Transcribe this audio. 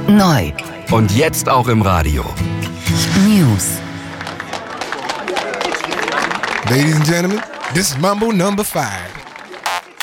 Neu. Und jetzt auch im Radio. News. Ladies and gentlemen, this is Mambo number 5.